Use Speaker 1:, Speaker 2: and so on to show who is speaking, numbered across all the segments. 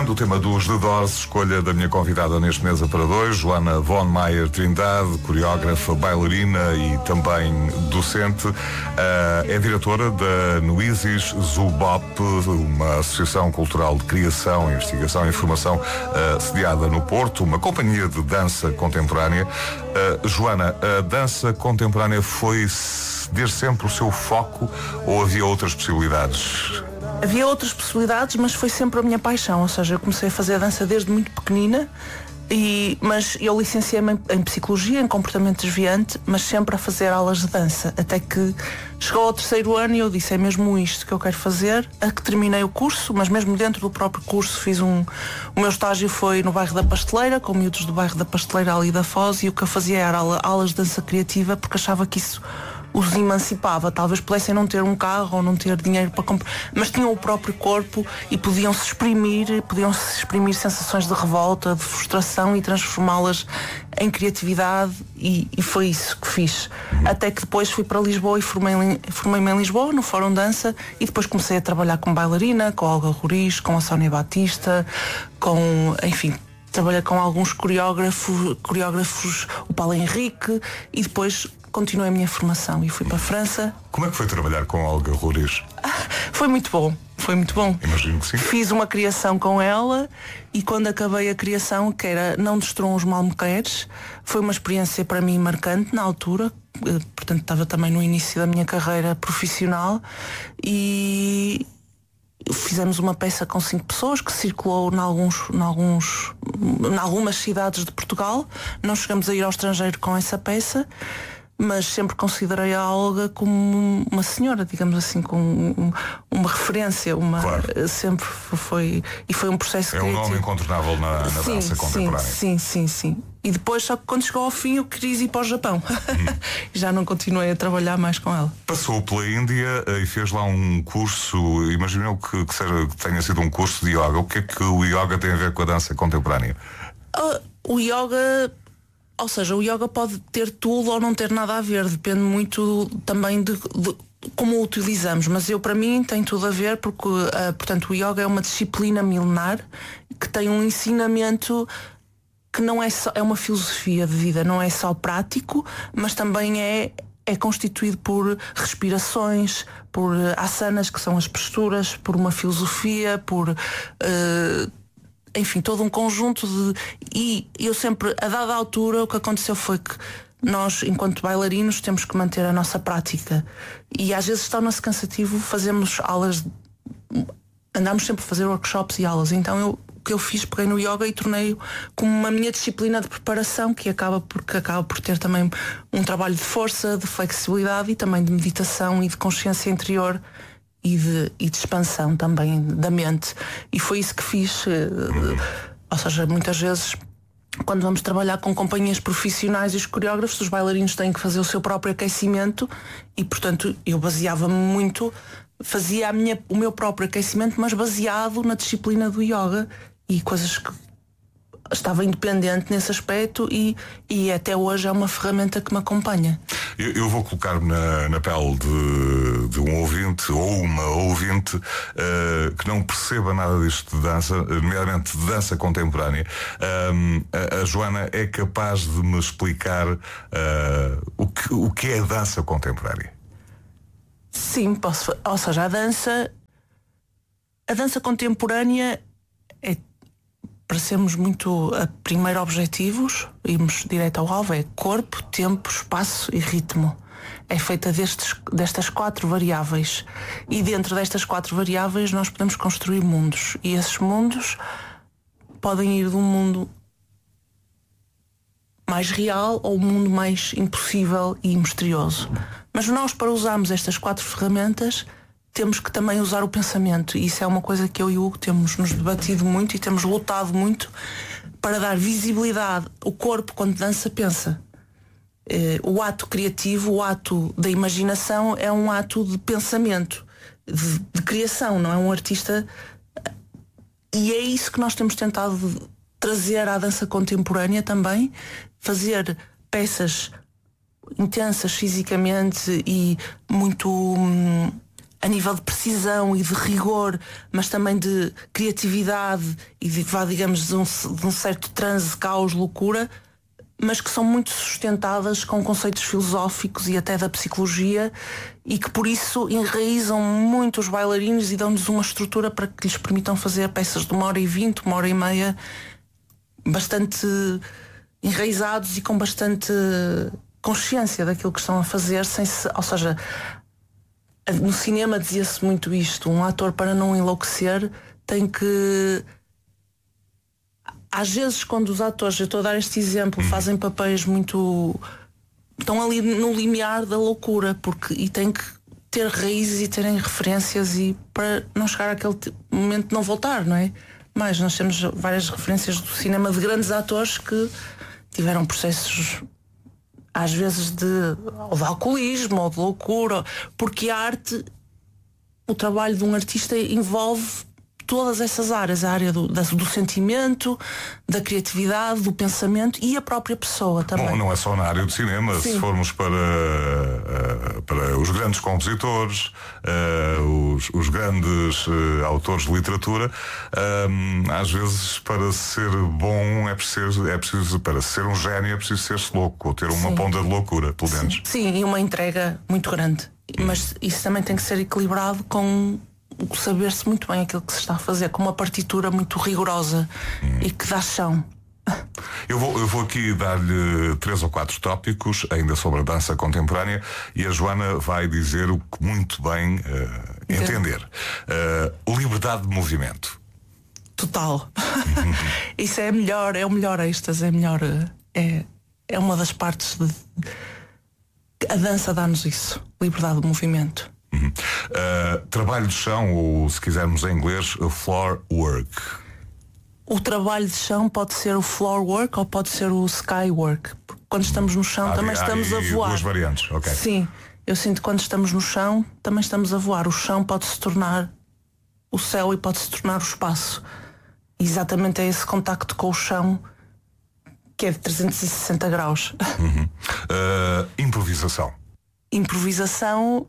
Speaker 1: Retomando o tema dos The Doors, escolha da minha convidada neste Mesa para Dois, Joana von Maier Trindade, coreógrafa, bailarina e também docente. É diretora da Nuisis Zubop, uma associação cultural de criação, investigação e formação sediada no Porto, uma companhia de dança contemporânea. Joana, a dança contemporânea foi desde sempre o seu foco ou havia outras possibilidades?
Speaker 2: Havia outras possibilidades, mas foi sempre a minha paixão. Ou seja, eu comecei a fazer dança desde muito pequenina, mas eu licenciei-me em Psicologia, em Comportamento Desviante, mas sempre a fazer aulas de dança. Até que chegou ao 3º ano e eu disse, é mesmo isto que eu quero fazer. A que terminei o curso, mas mesmo dentro do próprio curso fiz o meu estágio foi no bairro da Pasteleira, com miúdos do bairro da Pasteleira ali da Foz, e o que eu fazia era aulas de dança criativa, porque achava que isso os emancipava. Talvez pudessem não ter um carro ou não ter dinheiro para comprar, mas tinham o próprio corpo e podiam-se exprimir sensações de revolta, de frustração e transformá-las em criatividade, e foi isso que fiz. Até que depois fui para Lisboa e formei-me em Lisboa, no Fórum Dança, e depois comecei a trabalhar como bailarina, com a Olga Roriz, com a Sónia Batista, trabalhei com alguns coreógrafos, o Paulo Henrique, e depois continuei a minha formação e fui para a França.
Speaker 1: Como é que foi trabalhar com a Olga Roriz?
Speaker 2: Foi muito bom.
Speaker 1: Imagino que sim.
Speaker 2: Fiz uma criação com ela e quando acabei a criação, que era Não Destruam os Mal-Me-Queres, foi uma experiência para mim marcante na altura. Portanto, estava também no início da minha carreira profissional e fizemos uma peça com 5 pessoas que circulou em algumas cidades de Portugal. Não chegamos a ir ao estrangeiro com essa peça, mas sempre considerei a Olga como uma senhora, digamos assim, com uma referência,
Speaker 1: claro.
Speaker 2: Sempre foi, e foi um processo
Speaker 1: criativo. É um nome incontornável na dança contemporânea.
Speaker 2: Sim. E depois, só que quando chegou ao fim, eu queria ir para o Japão. Já não continuei a trabalhar mais com ela.
Speaker 1: Passou pela Índia e fez lá um curso, imagino que tenha sido um curso de yoga. O que é que o yoga tem a ver com a dança contemporânea?
Speaker 2: O yoga... Ou seja, o yoga pode ter tudo ou não ter nada a ver, depende muito também de como o utilizamos, mas para mim tem tudo a ver porque, portanto, o yoga é uma disciplina milenar que tem um ensinamento que não é só, é uma filosofia de vida, não é só prático, mas também é constituído por respirações, por asanas, que são as posturas, por uma filosofia, por... enfim, todo um conjunto e eu sempre, a dada altura, o que aconteceu foi que nós, enquanto bailarinos, temos que manter a nossa prática e às vezes torna-se cansativo, fazemos aulas, andamos sempre a fazer workshops e aulas, então o que eu fiz, peguei no yoga e tornei-o como uma minha disciplina de preparação, que acaba por ter também um trabalho de força, de flexibilidade e também de meditação e de consciência interior e de expansão também da mente. E foi isso que fiz. Ou seja, muitas vezes, quando vamos trabalhar com companhias profissionais e os coreógrafos, os bailarinos têm que fazer o seu próprio aquecimento e, portanto, eu baseava-me muito, fazia o meu próprio aquecimento, mas baseado na disciplina do yoga e coisas que estava independente nesse aspecto e até hoje é uma ferramenta que me acompanha.
Speaker 1: Eu vou colocar-me na pele de um ouvinte ou uma ouvinte que não perceba nada disto de dança, nomeadamente de dança contemporânea. A Joana é capaz de me explicar o que é a dança contemporânea?
Speaker 2: Sim, posso. Ou seja, a dança contemporânea é, para sermos muito primeiro objetivos, irmos direto ao alvo, é corpo, tempo, espaço e ritmo. É feita destas 4 variáveis e dentro destas 4 variáveis nós podemos construir mundos e esses mundos podem ir de um mundo mais real ou um mundo mais impossível e misterioso. Mas nós, para usarmos estas 4 ferramentas, temos que também usar o pensamento e isso é uma coisa que eu e o Hugo temos nos debatido muito e temos lutado muito para dar visibilidade. O corpo, quando dança, pensa. O ato criativo, o ato da imaginação é um ato de pensamento, de criação, não é? Um artista... E é isso que nós temos tentado trazer à dança contemporânea também, fazer peças intensas fisicamente e muito a nível de precisão e de rigor, mas também de criatividade e de, digamos, de um certo transe, caos, loucura, mas que são muito sustentadas com conceitos filosóficos e até da psicologia, e que por isso enraizam muito os bailarinos e dão-lhes uma estrutura para que lhes permitam fazer peças de 1h20, 1h30, bastante enraizados e com bastante consciência daquilo que estão a fazer, ou seja, no cinema dizia-se muito isto: um ator, para não enlouquecer, tem que... Às vezes, quando os atores, eu estou a dar este exemplo, fazem papéis muito... estão ali no limiar da loucura, e têm que ter raízes e terem referências, e para não chegar àquele momento de não voltar, não é? Mas nós temos várias referências do cinema de grandes atores que tiveram processos, às vezes, ou de alcoolismo ou de loucura, porque a arte, o trabalho de um artista envolve todas essas áreas, a área do sentimento, da criatividade, do pensamento e a própria pessoa também.
Speaker 1: Bom, não é só na área do cinema. Sim. Se formos para os grandes compositores, os grandes autores de literatura, às vezes, para ser bom é preciso, para ser um gênio, é preciso ser-se louco, ou ter uma ponta de loucura, pelo menos.
Speaker 2: Sim, e uma entrega muito grande. Mas isso também tem que ser equilibrado com saber-se muito bem aquilo que se está a fazer, com uma partitura muito rigorosa e que dá chão.
Speaker 1: Eu vou aqui dar-lhe 3 ou 4 tópicos ainda sobre a dança contemporânea, e a Joana vai dizer o que muito bem entender. Liberdade de movimento.
Speaker 2: Total. Isso é melhor, é o melhor êxtase, é uma das partes a dança dá-nos isso, liberdade de movimento.
Speaker 1: Trabalho de chão, ou se quisermos em inglês, floor work.
Speaker 2: O trabalho de chão pode ser o floor work ou pode ser o sky work. Quando estamos no chão também estamos a voar.
Speaker 1: Duas variantes, ok.
Speaker 2: Sim, eu sinto que quando estamos no chão também estamos a voar. O chão pode se tornar o céu e pode se tornar o espaço. E exatamente é esse contacto com o chão que é de 360 graus.
Speaker 1: Improvisação.
Speaker 2: Improvisação.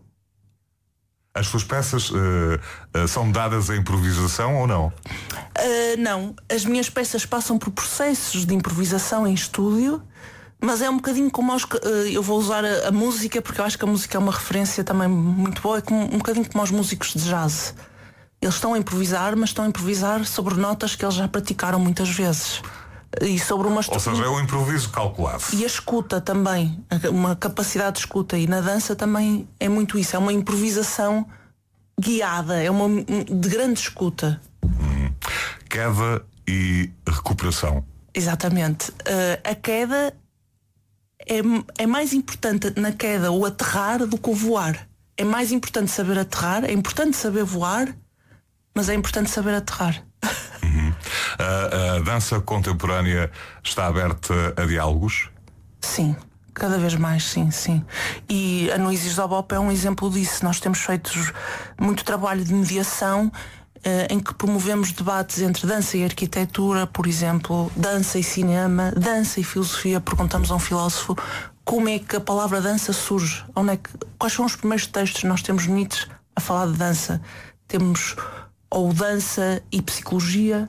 Speaker 1: As suas peças são dadas a improvisação ou não?
Speaker 2: Não. As minhas peças passam por processos de improvisação em estúdio, mas é um bocadinho como eu vou usar a música, porque eu acho que a música é uma referência também muito boa, é um bocadinho como os músicos de jazz. Eles estão a improvisar, mas estão a improvisar sobre notas que eles já praticaram muitas vezes. E sobre uma
Speaker 1: Ou seja, é um improviso calculado.
Speaker 2: E a escuta também, uma capacidade de escuta. E na dança também é muito isso. É uma improvisação guiada, de grande escuta.
Speaker 1: Queda e recuperação.
Speaker 2: Exatamente. A queda é mais importante na queda o aterrar do que o voar. É mais importante saber aterrar, é importante saber voar, mas é importante saber aterrar.
Speaker 1: A dança contemporânea está aberta a diálogos?
Speaker 2: Sim, cada vez mais, sim. E a Nuisis Zobop é um exemplo disso. Nós temos feito muito trabalho de mediação, em que promovemos debates entre dança e arquitetura, por exemplo, dança e cinema, dança e filosofia. Perguntamos a um filósofo como é que a palavra dança surge, quais são os primeiros textos. Nós temos Nietzsche a falar de dança, temos ou dança e psicologia.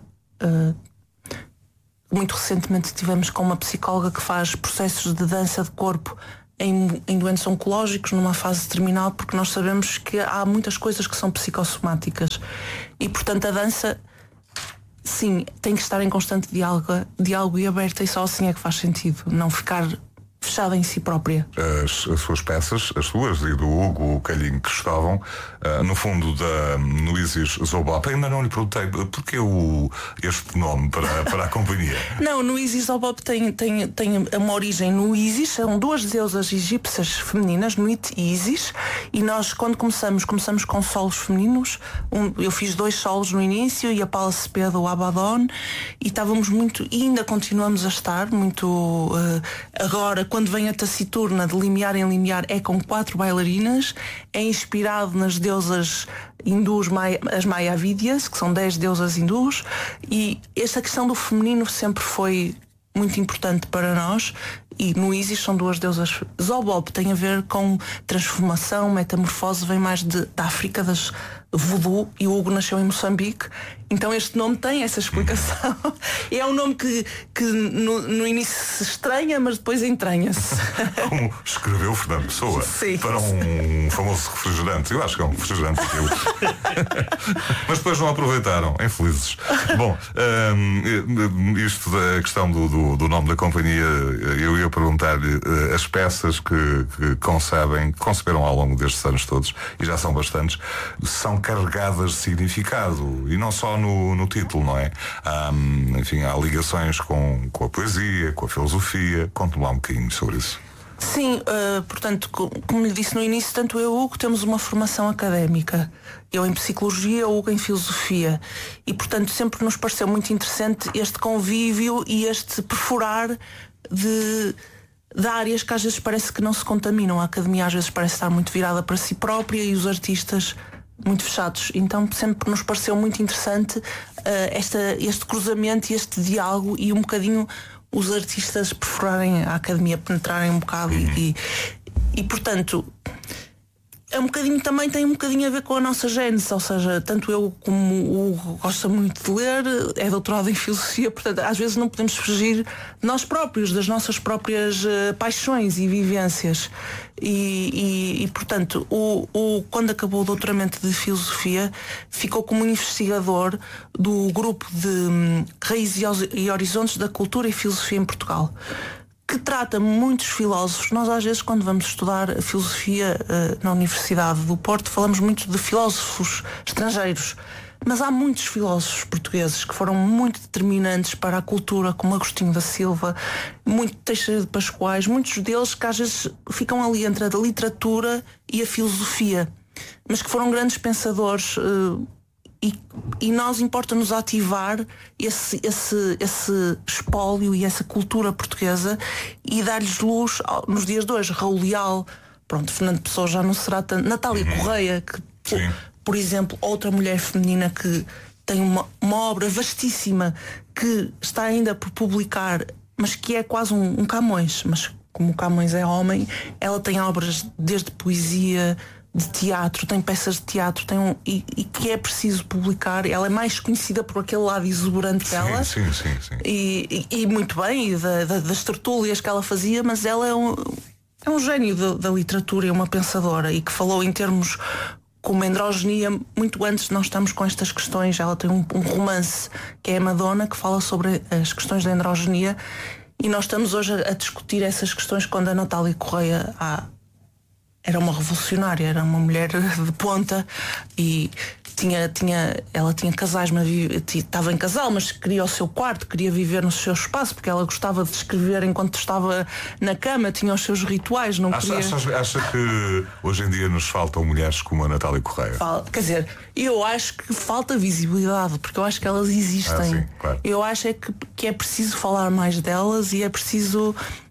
Speaker 2: Muito recentemente tivemos com uma psicóloga que faz processos de dança de corpo em doentes oncológicos numa fase terminal, porque nós sabemos que há muitas coisas que são psicossomáticas e, portanto, a dança, sim, tem que estar em constante diálogo e aberta, e só assim é que faz sentido, não ficar fechada em si própria.
Speaker 1: As suas peças, as suas e do Hugo Calhinho Cristóvão, no fundo da Nuisis Zobop. Ainda não lhe perguntei porquê este nome para a companhia.
Speaker 2: Não, Nuisis Zobop tem uma origem no Isis, são duas deusas egípcias femininas, Nuit e Isis, e nós, quando começamos com solos femininos, eu fiz 2 solos no início e a Paula Cepeda, o Abaddon, e estávamos muito, e ainda continuamos a estar muito agora, quando vem a Taciturna, de limiar em limiar, é com 4 bailarinas, é inspirado nas deusas hindus, as Mayavidyas, que são 10 deusas hindus, e esta questão do feminino sempre foi muito importante para nós, e no Isis são duas deusas. Zobob tem a ver com transformação, metamorfose, vem mais da África, das voodoo, e o Hugo nasceu em Moçambique, então este nome tem essa explicação. É um nome que no início se estranha, mas depois entranha-se.
Speaker 1: Como escreveu Fernando Pessoa.
Speaker 2: Sim.
Speaker 1: Para um famoso refrigerante. Eu acho que é um refrigerante aquilo. Mas depois não aproveitaram, infelizes. Bom, isto da questão do nome da companhia, eu ia perguntar-lhe as peças que conceberam ao longo destes anos todos, e já são bastantes, são carregadas de significado, e não só no título, não é? Enfim, há ligações com a poesia, com a filosofia. Conte-me lá um bocadinho sobre isso.
Speaker 2: Sim, portanto, como lhe disse no início, tanto eu e o Hugo temos uma formação académica. Eu em psicologia, o Hugo em filosofia. E, portanto, sempre nos pareceu muito interessante este convívio e este perfurar de áreas que às vezes parece que não se contaminam. A academia às vezes parece estar muito virada para si própria e os artistas muito fechados. Então sempre nos pareceu muito interessante este cruzamento e este diálogo, e um bocadinho os artistas perfurarem a academia, penetrarem um bocado e portanto é um bocadinho, também tem um bocadinho a ver com a nossa gênese, ou seja, tanto eu como o Hugo gosta muito de ler, é doutorado em filosofia, portanto às vezes não podemos fugir de nós próprios, das nossas próprias paixões e vivências, e portanto quando acabou o doutoramento de filosofia ficou como investigador do grupo de Raízes e Horizontes da Cultura e Filosofia em Portugal, que trata muitos filósofos. Nós às vezes, quando vamos estudar a filosofia na Universidade do Porto, falamos muito de filósofos estrangeiros, mas há muitos filósofos portugueses que foram muito determinantes para a cultura, como Agostinho da Silva, muito Teixeira de Pascoais, muitos deles que às vezes ficam ali entre a literatura e a filosofia, mas que foram grandes pensadores. E nós importa-nos ativar esse espólio e essa cultura portuguesa e dar-lhes luz nos dias de hoje. Raul Leal, pronto, Fernando Pessoa já não será tanto. Natália Correia, que, por exemplo, outra mulher feminina que tem uma obra vastíssima que está ainda por publicar, mas que é quase um Camões. Mas como o Camões é homem, ela tem obras desde poesia, de teatro, tem peças de teatro, e que é preciso publicar. Ela é mais conhecida por aquele lado exuberante dela.
Speaker 1: Sim.
Speaker 2: E muito bem, e das tertúlias que ela fazia, mas ela é um gênio da literatura, é uma pensadora, e que falou em termos como androginia muito antes de nós estarmos com estas questões. Ela tem um romance que é a Madonna, que fala sobre as questões da androginia, e nós estamos hoje a discutir essas questões quando a Natália Correia era uma revolucionária, era uma mulher de ponta, e ela tinha casais, mas estava em casal, mas queria o seu quarto, queria viver no seu espaço, porque ela gostava de escrever enquanto estava na cama, tinha os seus rituais, não queria...
Speaker 1: Acha que hoje em dia nos faltam mulheres como a Natália Correia?
Speaker 2: Quer dizer, eu acho que falta visibilidade, porque eu acho que elas existem.
Speaker 1: Sim, claro.
Speaker 2: Eu acho que é preciso falar mais delas, e é preciso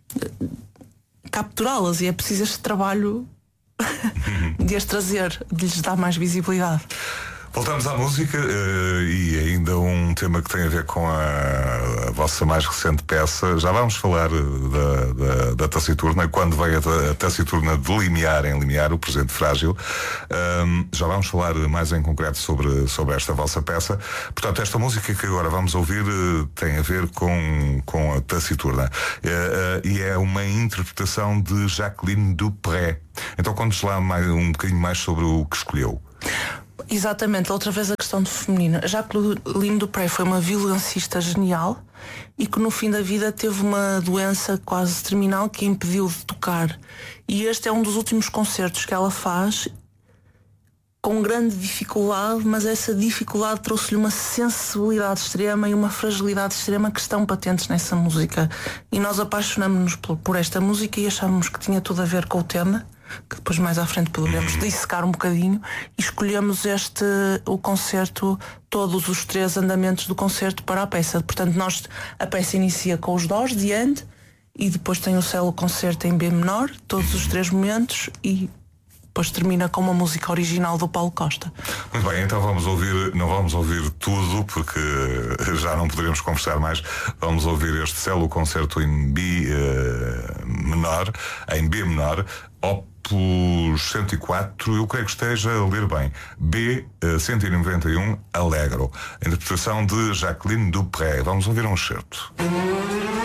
Speaker 2: capturá-las, e é preciso este trabalho de as trazer, de lhes dar mais visibilidade.
Speaker 1: Voltamos à música, e ainda um tema que tem a ver com a vossa mais recente peça. Já vamos falar da Taciturna, quando veio a Taciturna de Limiar em Limiar, o Presente Frágil. Já vamos falar mais em concreto sobre esta vossa peça. Portanto, esta música que agora vamos ouvir tem a ver com a Taciturna, e é uma interpretação de Jacqueline Dupré. Então conte-nos lá um bocadinho mais sobre o que escolheu.
Speaker 2: Exatamente, outra vez a questão do feminino. Jacqueline Dupré foi uma violoncista genial e que no fim da vida teve uma doença quase terminal que a impediu de tocar. E este é um dos últimos concertos que ela faz com grande dificuldade, mas essa dificuldade trouxe-lhe uma sensibilidade extrema e uma fragilidade extrema que estão patentes nessa música. E nós apaixonamos-nos por esta música e achamos que tinha tudo a ver com o tema, que depois mais à frente poderemos dissecar um bocadinho, e escolhemos o concerto, todos os 3 andamentos do concerto para a peça. Portanto, a peça inicia com os dós de and, e depois tem o cello concerto em B menor, todos os 3 momentos, e depois termina com uma música original do Paulo Costa.
Speaker 1: Muito bem, então não vamos ouvir tudo, porque já não poderíamos conversar mais. Vamos ouvir este Cello Concerto em B menor, Opus 104, eu creio que esteja a ler bem, B 191, Allegro, a interpretação de Jacqueline Dupré. Vamos ouvir um excerto.